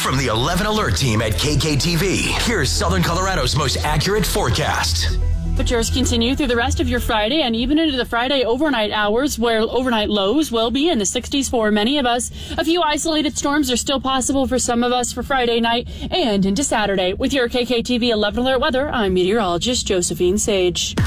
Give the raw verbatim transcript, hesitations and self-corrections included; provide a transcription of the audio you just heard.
From the eleven Alert team at K K T V, here's Southern Colorado's most accurate forecast. Temperatures continue through the rest of your Friday and even into the Friday overnight hours, where overnight lows will be in the sixties for many of us. A few isolated storms are still possible for some of us for Friday night and into Saturday. With your K K T V eleven Alert weather, I'm meteorologist Josephine Sage.